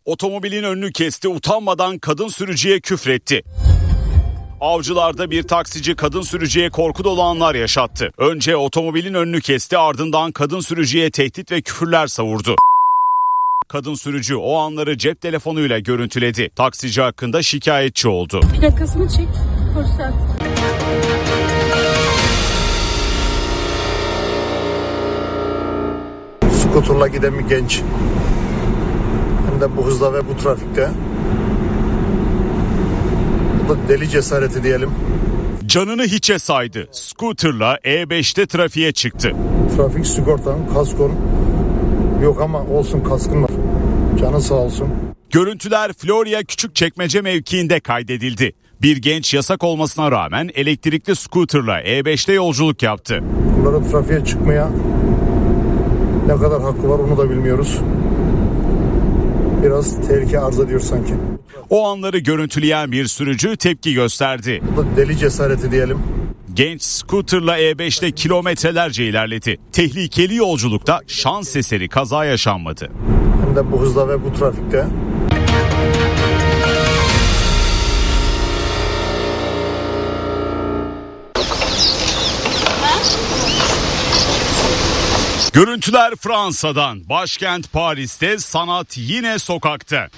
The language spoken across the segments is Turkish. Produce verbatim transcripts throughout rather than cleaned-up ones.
Otomobilin önünü kesti, utanmadan kadın sürücüye küfretti. Avcılar'da bir taksici kadın sürücüye korku dolu anlar yaşattı. Önce otomobilin önünü kesti, ardından kadın sürücüye tehdit ve küfürler savurdu. Kadın sürücü o anları cep telefonuyla görüntüledi. Taksici hakkında şikayetçi oldu. Plakasını çek, polisler. Skuturla giden bir genç. Hem de bu hızla ve bu trafikte. Bu da deli cesareti diyelim. Canını hiçe saydı. Scooter'la E beşte trafiğe çıktı. Trafik sigortan, kaskon yok ama olsun, kaskın var. Canın sağ olsun. Görüntüler Florya Küçükçekmece mevkiinde kaydedildi. Bir genç yasak olmasına rağmen elektrikli scooter'la E beşte yolculuk yaptı. Bunların trafiğe çıkmaya ne kadar hakkı var onu da bilmiyoruz. Biraz tehlike arz ediyor sanki. O anları görüntüleyen bir sürücü tepki gösterdi. Bu da deli cesareti diyelim. Genç scooter'la E beşte kilometrelerce ilerledi. Tehlikeli yolculukta şans eseri kaza yaşanmadı. Hem de bu hızla ve bu trafikte. Görüntüler Fransa'dan. Başkent Paris'te sanat yine sokakta.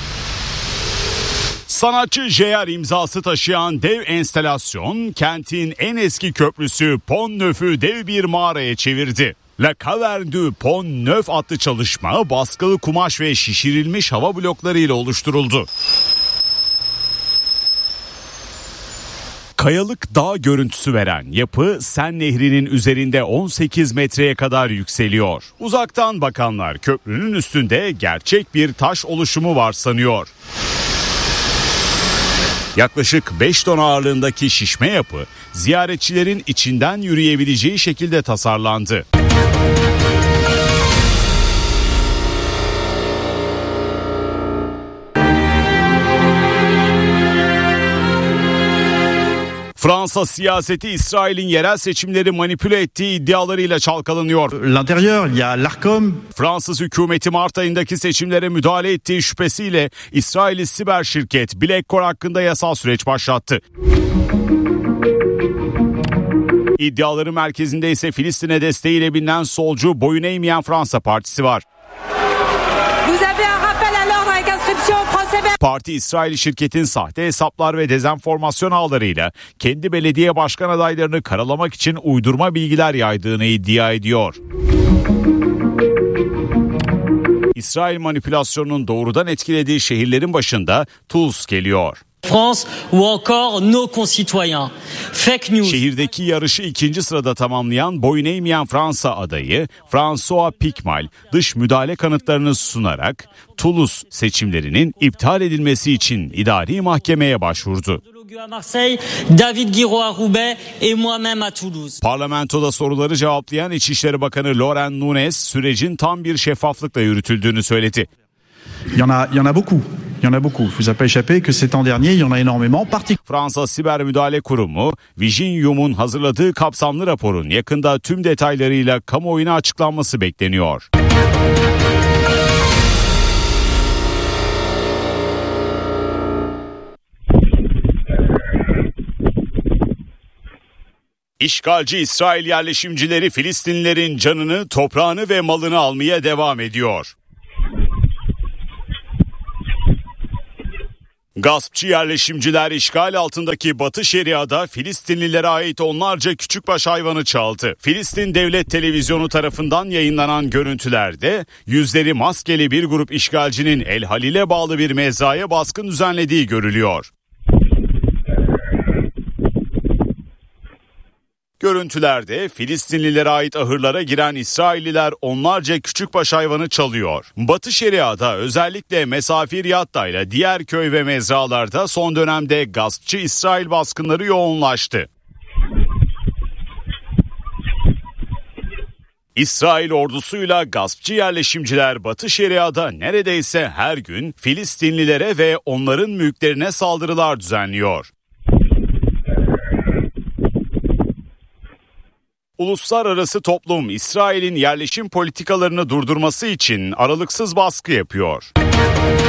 Sanatçı J R imzası taşıyan dev enstalasyon kentin en eski köprüsü Pont Neuf'ü dev bir mağaraya çevirdi. La Caverne du Pont Neuf adlı çalışma baskılı kumaş ve şişirilmiş hava bloklarıyla oluşturuldu. Kayalık dağ görüntüsü veren yapı Sen Nehri'nin üzerinde on sekiz metreye kadar yükseliyor. Uzaktan bakanlar köprünün üstünde gerçek bir taş oluşumu var sanıyor. Yaklaşık beş ton ağırlığındaki şişme yapı ziyaretçilerin içinden yürüyebileceği şekilde tasarlandı. Fransa siyaseti İsrail'in yerel seçimleri manipüle ettiği iddialarıyla çalkalanıyor. L'intérieur, il y a l'Arcom. Fransız hükümeti Mart ayındaki seçimlere müdahale ettiği şüphesiyle İsrail'i siber şirket Blackcore hakkında yasal süreç başlattı. İddiaların merkezinde ise Filistin'e desteğiyle bilinen solcu boyun eğmeyen Fransa Partisi var. Parti İsrail şirketin sahte hesaplar ve dezenformasyon ağlarıyla kendi belediye başkan adaylarını karalamak için uydurma bilgiler yaydığını iddia ediyor. İsrail manipülasyonunun doğrudan etkilediği şehirlerin başında Toulouse geliyor. France ou encore nos concitoyens. Fake news. Şehirdeki yarışı ikinci sırada tamamlayan boyun eğmeyen Fransa adayı François Picmal dış müdahale kanıtlarını sunarak Toulouse seçimlerinin iptal edilmesi için idari mahkemeye başvurdu. David Guiraud à Roubaix et moi-même à Toulouse. Parlamentoda soruları cevaplayan İçişleri Bakanı Laurent Nunez sürecin tam bir şeffaflıkla yürütüldüğünü söyledi. Il y en a, il y en a beaucoup. Il y en a beaucoup. Il vous a pas échappé que ces temps derniers, il y en a énormément. Fransa Siber Müdahale Kurumu, Viginium'un hazırladığı kapsamlı raporun yakında tüm detaylarıyla kamuoyuna açıklanması bekleniyor. İşgalci İsrail yerleşimcileri Filistinlilerin canını, toprağını ve malını almaya devam ediyor. Gaspçı yerleşimciler işgal altındaki Batı Şeria'da Filistinlilere ait onlarca küçükbaş hayvanı çaldı. Filistin Devlet Televizyonu tarafından yayınlanan görüntülerde yüzleri maskeli bir grup işgalcinin El Halil'e bağlı bir mezraya baskın düzenlediği görülüyor. Görüntülerde Filistinlilere ait ahırlara giren İsrailliler onlarca küçükbaş hayvanı çalıyor. Batı Şeria'da özellikle Mesafir Yatta ile diğer köy ve mezralarda son dönemde gaspçı İsrail baskınları yoğunlaştı. İsrail ordusuyla gaspçı yerleşimciler Batı Şeria'da neredeyse her gün Filistinlilere ve onların mülklerine saldırılar düzenliyor. Uluslararası toplum İsrail'in yerleşim politikalarını durdurması için aralıksız baskı yapıyor.